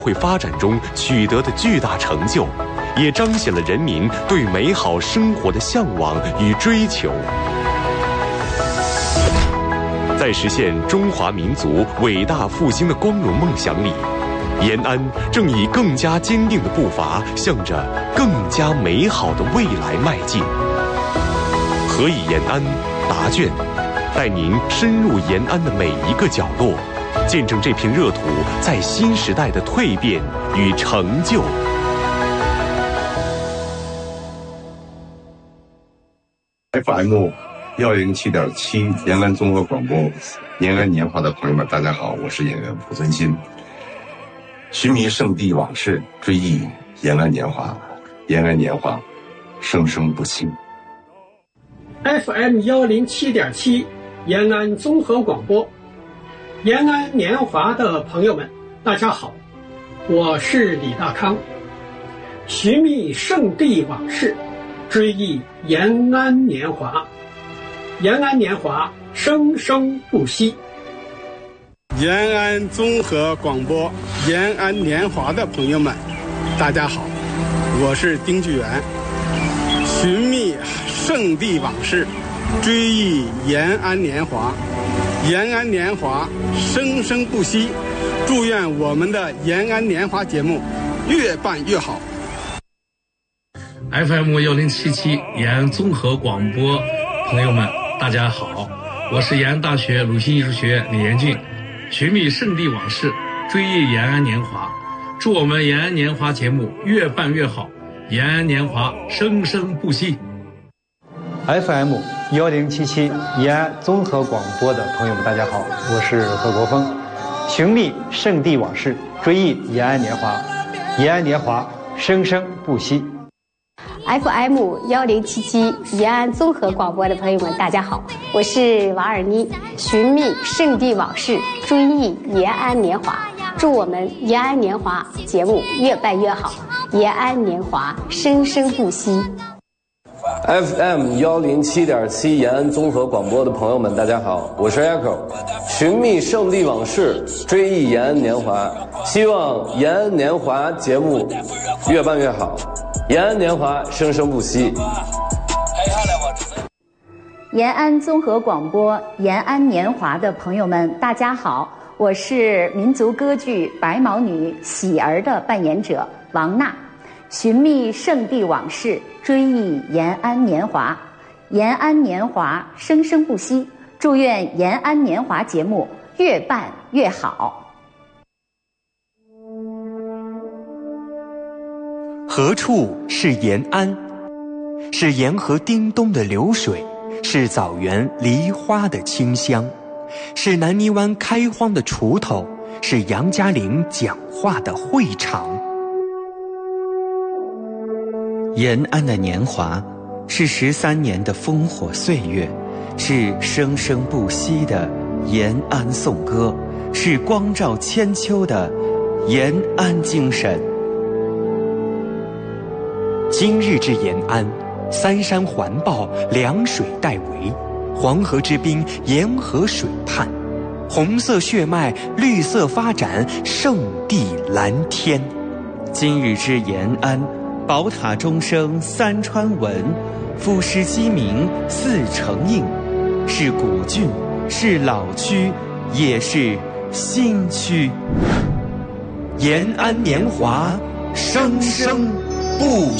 会发展中取得的巨大成就，也彰显了人民对美好生活的向往与追求。在实现中华民族伟大复兴的光荣梦想里，延安正以更加坚定的步伐向着更加美好的未来迈进。何以延安答卷带您深入延安的每一个角落，见证这片热土在新时代的蜕变与成就。 FM107.7延安综合广播，延安年华的朋友们，大家好，我是演员濮存昕。寻觅圣地往事，追忆延安年华，延安年华，生生不息。 FM107.7延安综合广播，延安年华的朋友们，大家好，我是李大康。寻觅圣地往事，追忆延安年华，延安年华，生生不息。 延安综合广播，延安年华的朋友们，大家好，我是丁巨源。寻觅圣地往事，追忆延安年华，延安年华，生生不息。祝愿我们的延安年华节目越办越好。 FM107.7延安综合广播朋友们，大家好，我是延安大学鲁迅艺术学院李延俊。寻觅圣地往事，追忆延安年华，祝我们延安年华节目越办越好，延安年华生生不息。 FM1077延安综合广播的朋友们，大家好，我是何国峰。寻觅圣地往事，追忆延安年华，延安年华生生不息。 FM1077延安综合广播的朋友们，大家好，我是王尔妮。寻觅圣地往事，追忆延安年华，祝我们延安年华节目越办越好，延安年华生生不息。 FM107.7延安综合广播的朋友们，大家好，我是 Echo。寻觅圣地往事，追忆延安年华，希望延安年华节目越办越好，延安年华生生不息。 延安综合广播延安年华的朋友们，大家好，我是民族歌剧《白毛女喜儿》的扮演者王娜。寻觅圣地往事，追忆延安年华，延安年华生生不息。祝愿延安年华节目越办越好。 何处是延安？是沿河叮咚的流水，是枣园梨花的清香，是南泥湾开荒的锄头，是杨家岭讲话的会场。 延安的年华，是13年的烽火岁月，是生生不息的延安颂歌，是光照千秋的延安精神。今日之延安，三山环抱，两水带围，黄河之滨，沿河水畔，红色血脉，绿色发展，圣地蓝天。 今日之延安，宝塔钟声三川闻，赋诗鸡鸣四城应，是古郡，是老区，也是新区。 延安年华，生生不